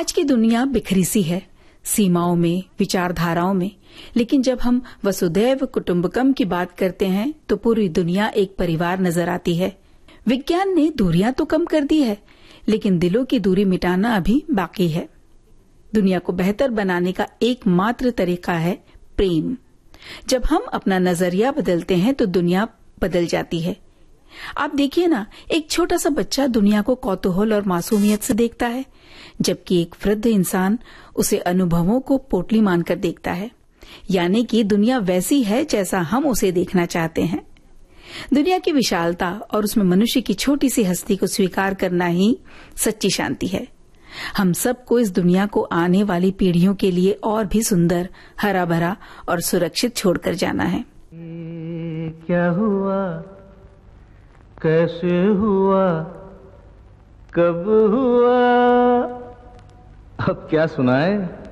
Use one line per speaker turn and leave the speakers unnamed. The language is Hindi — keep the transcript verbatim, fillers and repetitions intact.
आज की दुनिया बिखरी सी है, सीमाओं में, विचारधाराओं में, लेकिन जब हम वसुधैव कुटुंबकम की बात करते हैं तो पूरी दुनिया एक परिवार नजर आती है। विज्ञान ने दूरियां तो कम कर दी है, लेकिन दिलों की दूरी मिटाना अभी बाकी है। दुनिया को बेहतर बनाने का एकमात्र तरीका है प्रेम। जब हम अपना नजरिया बदलते हैं तो दुनिया बदल जाती है। आप देखिए ना, एक छोटा सा बच्चा दुनिया को कौतूहल और मासूमियत से देखता है, जबकि एक वृद्ध इंसान उसे अनुभवों को पोटली मानकर देखता है। यानी कि दुनिया वैसी है जैसा हम उसे देखना चाहते हैं। दुनिया की विशालता और उसमें मनुष्य की छोटी सी हस्ती को स्वीकार करना ही सच्ची शांति है। हम सबको इस दुनिया को आने वाली पीढ़ियों के लिए और भी सुंदर, हरा भरा और सुरक्षित छोड़कर जाना है।
क्या हुआ, कैसे हुआ, कब हुआ, अब क्या सुनाए?